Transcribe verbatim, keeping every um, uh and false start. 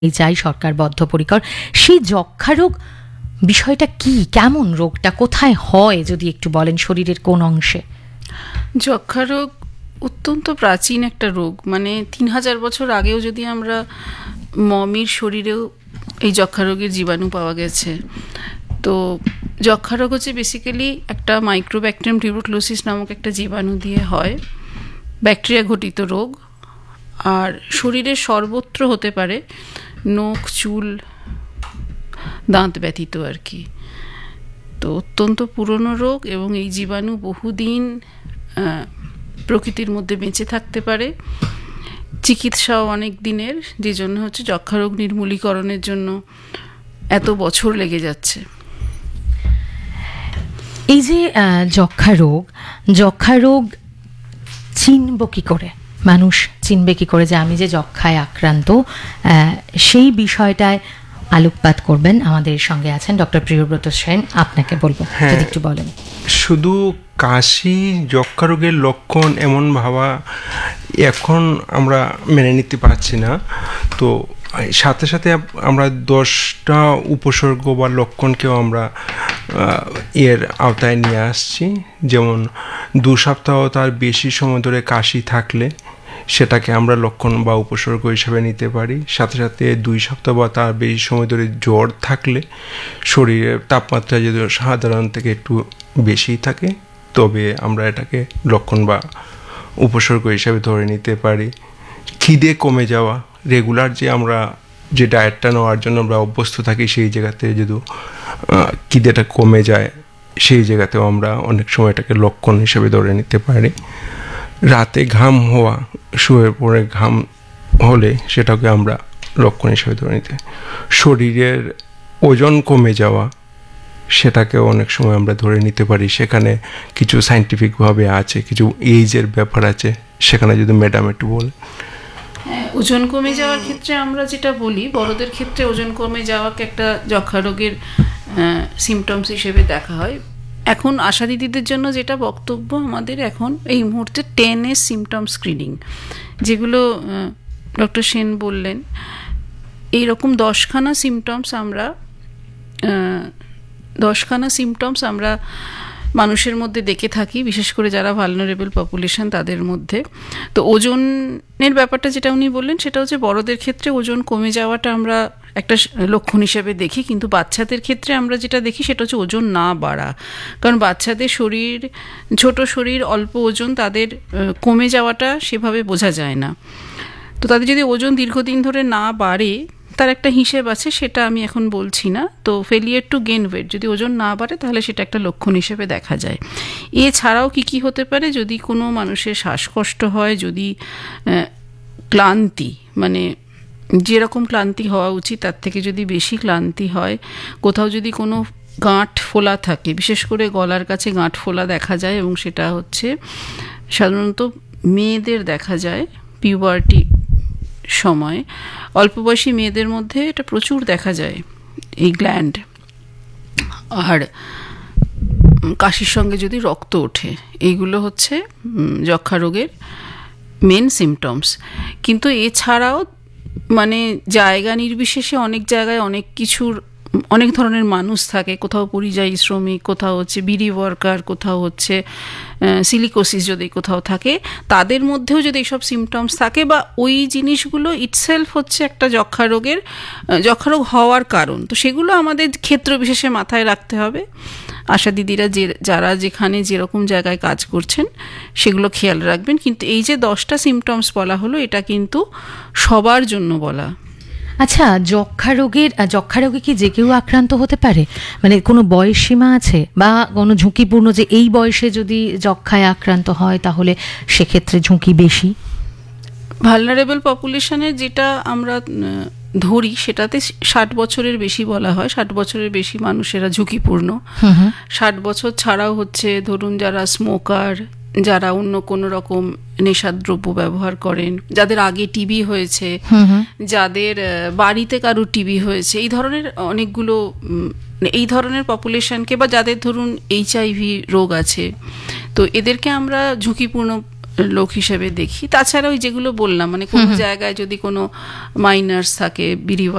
এই চাই, সরকার বদ্ধপরিকর। সেই যক্ষ্মা রোগ বিষয়টা কি, কেমন রোগটা, কোথায় হয় যদি একটু বলেন, শরীরের কোন অংশে? যক্ষ্মা রোগ অত্যন্ত প্রাচীন একটা রোগ, মানে তিন হাজার বছর আগেও যদি আমরা মমির শরীরেও এই যক্ষ্মা রোগের জীবাণু পাওয়া গেছে। তো যক্ষ্মা রোগ হচ্ছে বেসিক্যালি একটা মাইক্রোব্যাকটেরিয়াম টিউবারকুলোসিস নামক একটা জীবাণু দিয়ে হয়, ব্যাকটেরিয়া ঘটিত রোগ। আর শরীরের সর্বত্র হতে পারে, নখ, চুল, দাঁত ব্যতীত আর কি। তো অত্যন্ত পুরনো রোগ এবং এই জীবাণু বহুদিন প্রকৃতির মধ্যে বেঁচে থাকতে পারে। চিকিৎসাও অনেক দিনের, যে জন্য হচ্ছে যক্ষ্মা রোগ নির্মূলীকরণের জন্য এত বছর লেগে যাচ্ছে। এই যে যক্ষ্মা রোগ, যক্ষ্মা রোগ চিনব কি করে, মানুষ চিনবে কি করে যে আমি যে যক্ষ্মায় আক্রান্ত, সেই বিষয়টায় আলোকপাত করবেন। আমাদের সঙ্গে আছেন ডক্টর প্রিয়ব্রত সেন। আপনাকে বলবো যদি একটু বলেন। শুধু কাশি যক্ষ্মা রোগের লক্ষণ এমন ভাবা এখন আমরা মেনে নিতে পারছি না। তো সাথে সাথে আমরা দশটা উপসর্গ বা লক্ষণকেও আমরা এর আওতায় নিয়ে আসছি। যেমন দু সপ্তাহ তার বেশি সময় ধরে কাশি থাকলে সেটাকে আমরা লক্ষণ বা উপসর্গ হিসেবে নিতে পারি। সাথে সাথে দুই সপ্তাহ বা তার বেশি সময় ধরে জ্বর থাকলে, শরীরের তাপমাত্রা যদি সাধারণ থেকে একটু বেশি থাকে, তবে আমরা এটাকে লক্ষণ বা উপসর্গ হিসেবে ধরে নিতে পারি। খিদে কমে যাওয়া, রেগুলার যে আমরা যে ডায়েটটা নেওয়ার জন্য আমরা অভ্যস্ত থাকি, সেই জায়গাতে যদি খিদেটা কমে যায়, সেই জায়গাতেও আমরা অনেক সময় এটাকে লক্ষণ হিসেবে ধরে নিতে পারি। রাতে ঘাম হওয়া, শুয়ে পড়ে ঘাম হলে সেটাকে আমরা লক্ষণ হিসেবে ধরে নিতে। শরীরের ওজন কমে যাওয়া, সেটাকেও অনেক সময় আমরা ধরে নিতে পারি। সেখানে কিছু সায়েন্টিফিকভাবে আছে, কিছু এইজের ব্যাপার আছে, সেখানে যদি ম্যাডাম একটু বলেন। ওজন কমে যাওয়ার ক্ষেত্রে আমরা যেটা বলি, বড়দের ক্ষেত্রে ওজন কমে যাওয়াকে একটা যক্ষ্মা রোগের সিমটমস হিসেবে দেখা হয়। এখন আশা দিদিদের জন্য যেটা বক্তব্য আমাদের এখন এই মুহূর্তে টেন এর সিমটম স্ক্রিনিং, যেগুলো ডক্টর সেন বললেন, এইরকম দশখানা সিমটমস আমরা দশখানা সিমটমস আমরা মানুষের মধ্যে দেখে থাকি, বিশেষ করে যারা ভালনারেবল পপুলেশন তাদের মধ্যে। তো ওজনের ব্যাপারটা যেটা উনি বললেন, সেটা হচ্ছে বড়দের ক্ষেত্রে ওজন কমে যাওয়াটা আমরা একটা লক্ষণ হিসেবে দেখি, কিন্তু বাচ্চাদের ক্ষেত্রে আমরা যেটা দেখি সেটা হচ্ছে ওজন না বাড়া। কারণ বাচ্চাদের শরীর ছোট, শরীর অল্প ওজন, তাদের কমে যাওয়াটা সেভাবে বোঝা যায় না। তো তাদের যদি ওজন দীর্ঘদিন ধরে না বাড়ে, তার একটা হিসেব আছে, সেটা আমি এখন বলছি না। তো ফেলিয়ার টু গেইন ওয়েট, যদি ওজন না বাড়ে তাহলে সেটা একটা লক্ষণ হিসেবে দেখা যায়। এছাড়াও কি কি হতে পারে, যদি কোনো মানুষের শ্বাসকষ্ট হয়, যদি ক্লান্তি, মানে যেরকম ক্লান্তি হওয়া উচিত তার থেকে যদি বেশি ক্লান্তি হয়, কোথাও যদি কোনো গাঁট ফোলা থাকে, বিশেষ করে গলার কাছে গাঁট ফোলা দেখা যায়, এবং সেটা হচ্ছে সাধারণত মেয়েদের দেখা যায় পিউবার্টি সময়, অল্প বয়সী মেয়েদের মধ্যে এটা প্রচুর দেখা যায় এই গ্ল্যান্ড। আর কাশির সঙ্গে যদি রক্ত ওঠে, এইগুলো হচ্ছে যক্ষ্মা রোগের মেন সিমটমস। কিন্তু এছাড়াও মানে জায়গা নির্বিশেষে অনেক জায়গায় অনেক কিছুর অনেক ধরনের মানুষ থাকে, কোথাও পরিযায়ী শ্রমিক, কোথাও হচ্ছে বিড়ি ওয়ার্কার, কোথাও হচ্ছে সিলিকোসিস যদি কোথাও থাকে, তাদের মধ্যেও যদি এইসব সিমটমস থাকে, বা ওই জিনিসগুলো ইটসেলফ হচ্ছে একটা যক্ষ্মা রোগের যক্ষ্মা রোগ হওয়ার কারণ, তো সেগুলো আমাদের ক্ষেত্র বিশেষে মাথায় রাখতে হবে। আশা দিদিরা যে যারা যেখানে যেরকম জায়গায় কাজ করছেন সেগুলো খেয়াল রাখবেন। কিন্তু এই যে দশটা সিমটমস বলা হলো, এটা কিন্তু সবার জন্য বলা। আচ্ছা, যক্ষ্মা রোগের যক্ষ্মা রোগে কি যে কেউ আক্রান্ত হতে পারে? মানে কোনো বয়স সীমা আছে, বা কোনো ঝুঁকিপূর্ণ যে এই বয়সে যদি যক্ষ্মায় আক্রান্ত হয় তাহলে সেক্ষেত্রে ঝুঁকি বেশি? ভালনারেবল পপুলেশনের যেটা আমরা ধরি, সেটাতে ষাট বছরের বেশি বলা হয়। ষাট বছরের বেশি মানুষেরা ঝুঁকিপূর্ণ। ষাট বছর ছাড়াও হচ্ছে ধরুন যারা স্মোকার, যারা অন্য কোনো রকম নেশাদ্রব্য ব্যবহার করেন, যাদের আগে টিবি হয়েছে, যাদের বাড়িতে কারো টিবি হয়েছে, এই ধরনের অনেকগুলো এই ধরনের পপুলেশনকে, বা যাদের ধরুন এইচআইভি রোগ আছে, তো এদেরকে আমরা ঝুঁকিপূর্ণ লোক হিসেবে দেখি। তাছাড়া ওই যেগুলো বললাম, মানে কোনো জায়গায় যদি কোনো মাইনার্স থাকে, বিড়ি